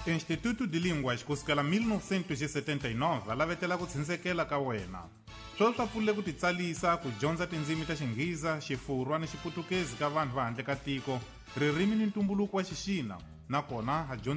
Instituto de Línguas kusukela 1979 va lavetela ku tshinsekela ka wena. Sweswi swa pfulile ku titsalisa ku dyondza tindzimi ta Xingheza, Xifurwa ni Xiputukezi ka vanhu va handle ka tiko, ririmi ni ntumbuluko wa Xixina, nakona ha dyondza